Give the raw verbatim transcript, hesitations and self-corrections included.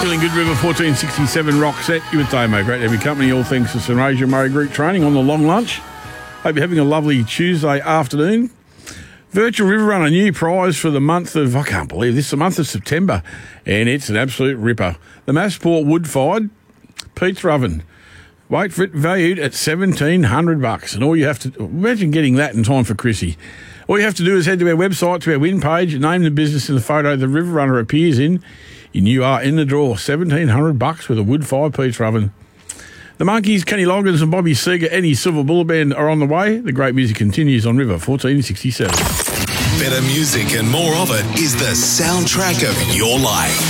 Feeling Good River fourteen sixty-seven Rock Set. You with Damo. Great to have your company. All thanks to St Asia Murray Group Training on the long lunch. Hope you're having a lovely Tuesday afternoon. Virtual River Run, a new prize for the month of, I can't believe this, the month of September. And it's an absolute ripper. The Massport wood-fired pizza oven. Wait for it, valued at seventeen hundred bucks. And all you have to, imagine getting that in time for Chrissy. All you have to do is head to our website, to our win page, name the business in the photo the River Runner appears in, and you are in the draw. seventeen hundred bucks with a wood-fired pizza oven. The Monkeys, Kenny Loggins and Bobby Seger and his Silver Bullet Band are on the way. The great music continues on River fourteen sixty-seven. Better music and more of it is the soundtrack of your life.